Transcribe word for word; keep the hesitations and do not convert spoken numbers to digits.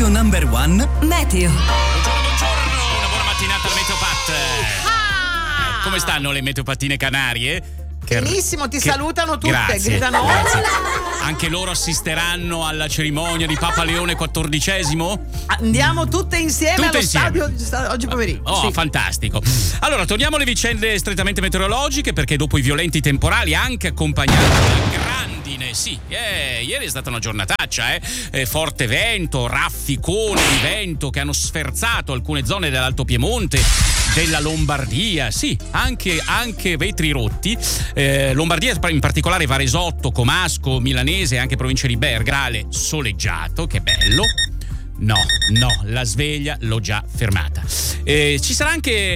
Radio Number One Meteo. Buongiorno, buongiorno, una buona mattinata al Meteopat. Eh, come stanno le meteopattine canarie? Che, Benissimo, ti che, salutano tutte, grazie, gridano grazie. "Hola!" Anche loro assisteranno alla cerimonia di Papa Leone quattordicesimo? Andiamo tutte insieme Tutte allo insieme. stadio oggi pomeriggio. Oh, Sì. fantastico. Allora, torniamo alle vicende strettamente meteorologiche, perché dopo i violenti temporali, anche accompagnati da grandine, sì, eh, ieri è stata una giornataccia, eh? Eh, forte vento, rafficone di vento che hanno sferzato alcune zone dell'Alto Piemonte, della Lombardia, sì, anche, anche vetri rotti. Eh, Lombardia, in particolare Varesotto, Comasco, Milanese e anche provincia di Bergrale, soleggiato, che bello. No, no, la sveglia l'ho già fermata. Eh, ci sarà anche